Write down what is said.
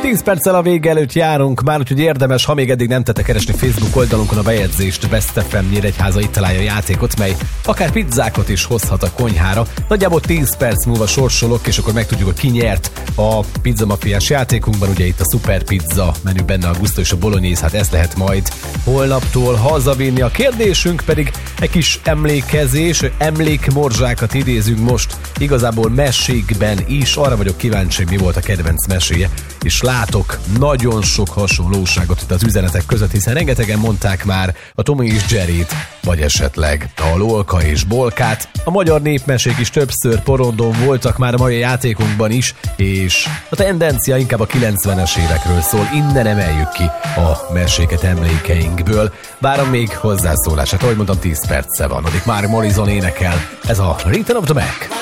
10 perccel a vége előtt járunk már, úgyhogy érdemes, ha még eddig nem tette, keresni Facebook oldalunkon a bejegyzést, Best FM Nyíregyháza, itt találja a játékot, mely akár pizzákat is hozhat a konyhára. Nagyjából 10 perc múlva sorsolok, és akkor megtudjuk, hogy ki nyert a pizzamafiás játékunkban. Ugye itt a szuper pizza menü benne, a gusztó és a bolognese, hát ezt lehet majd holnaptól hazavinni. A kérdésünk pedig egy kis emlékezés, emlékmorzsákat idézünk most, igazából mesékben is. Arra vagyok kíváncsi, hogy mi volt a kedvenc meséje, és látok nagyon sok hasonlóságot itt az üzenetek között, hiszen rengetegen mondták már a Tomi és Jerryt, vagy esetleg a Lolka és Bolkát. A magyar népmesék is többször porondon voltak már a mai játékunkban is, és a tendencia inkább a 90-es évekről szól, innen emeljük ki a meséket emlékeinkből. Várom még hozzászólását, ahogy mondtam, 10 perce van, addig már Morrison énekel, ez a Return of the Mac.